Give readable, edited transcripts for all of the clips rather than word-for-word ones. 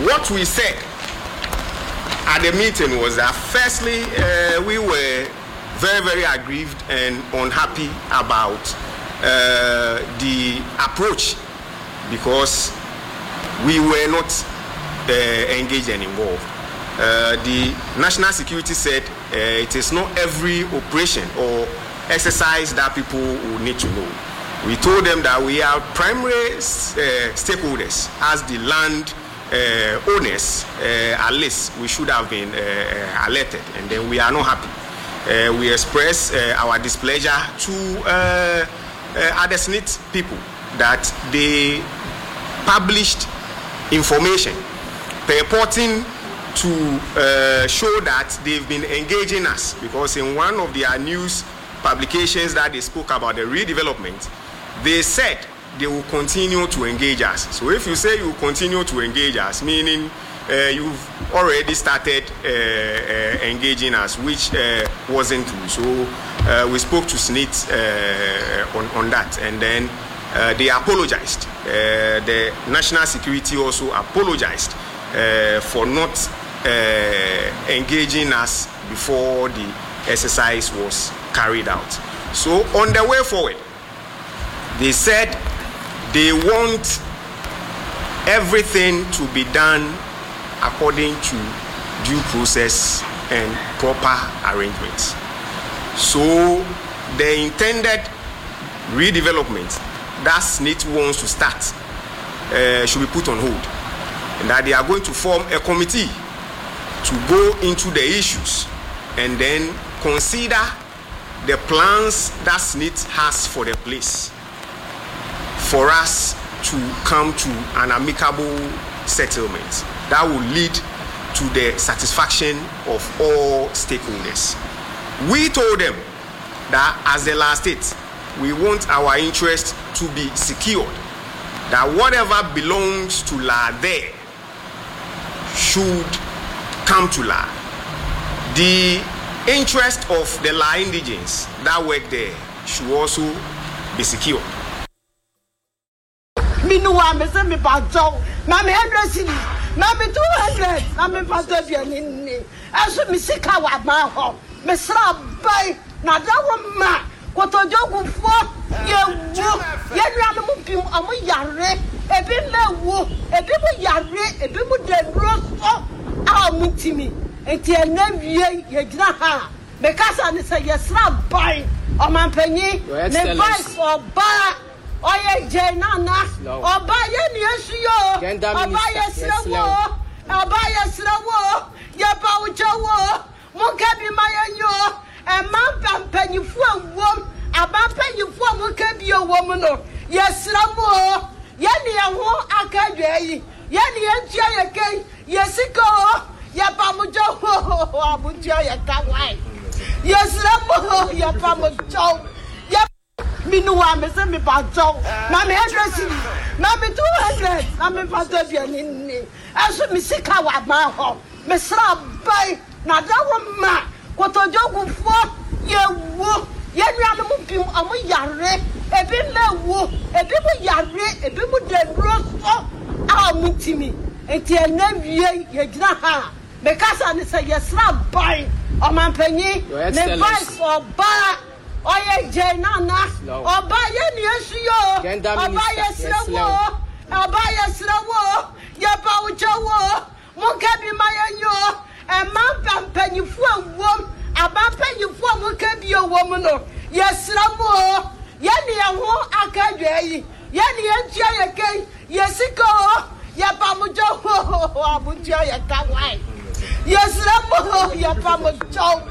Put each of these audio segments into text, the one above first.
what we said at the meeting was that firstly, we were very, very aggrieved and unhappy about the approach, because we were not engaged and involved. The national security said it is not every operation or exercise that people will need to know. We told them that we are primary stakeholders as the land owners. At least we should have been alerted, and then we are not happy. We express our displeasure to other SNIT people that they published information purporting to show that they've been engaging us, because in one of their news publications that they spoke about the redevelopment, they said they will continue to engage us. So if you say you will continue to engage us, meaning you've already started engaging us, which wasn't true. So we spoke to SNIT on that, and then they apologized. The national security also apologized for not engaging us before the exercise was carried out. So on the way forward, they said they want everything to be done according to due process and proper arrangements. So the intended redevelopment that SNIT wants to start should be put on hold, and that they are going to form a committee to go into the issues and then consider the plans that SNIT has for the place, for us to come to an amicable settlement that will lead to the satisfaction of all stakeholders. We told them that as the last state, we want our interest to be secured, that whatever belongs to LA there should come to LA. The interest of the LA indigents that work there should also be secured. Me no one me say me bajo, na me 100 cedi, na me 200, na me bajo biani. Aso me sika wa ma ho, me sra bai na da wo ma, kotojogu fo ye wu, ye nua no mu pim amu yare, ebi me wu, ebi mu yare, ebi mu de roso, a mu timi. Enti ena wie ye gina ha. Me kasa ni say ye sra bai, o man panyi, me vice oba. Oye jenana oba ye ni esuyo oba ye srewo oba ye srewo ye ba ujawo mo kebi mayenyo e man pampanyifu awom abampanyifu mo kebi awom no ye srewo ye ni ho akadwe yi ye ni entia ye kai ye siko ye ba mo jawo abuja ye kawai ye srewo ye ba mo jawo. Me no one me say me bajo, na me 100 cedi, na me 200, na me bajo biani. Aso me sika wa ma ho, me sra bai na da wo ma, kotojogu fo ye wu, ye nua no mu pim amu yare, ebi me wu, ebi mu yare, ebi mu de roso, a mu timi. Enti ena wie ye gina ha. Me kasa ni say ye sra bai, o man panyi, me vice oba. Oye jenana oba ye ni esuyo oba ye srewo oba ye srewo ye ba ujawo mo kebi mayenyo e man pampanyifu awom abampanyifu mo kebi awom no ye srewo ye ni ho akadwe yi ye ni entia ye kai ye siko ye ba mo jawo abuja ye kawai ye srewo ye ba mo jawo.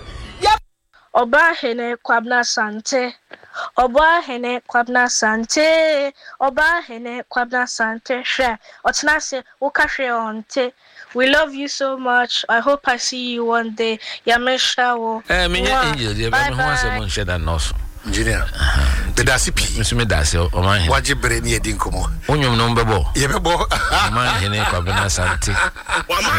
Oba hene kwabna sante. Oba hene kwabna sante. Oba hene kwabna sante. Share. Otinase ukashe onte. We love you so much. I hope I see you one day. Yamesha wo. Minya angel. You better know what's on share that nose. Engineer. The dasipi. Misume dasi. Oma hene. Waji breni edinkomo. Unyum nombebo. Yebebo. Oma hene kwabna sante.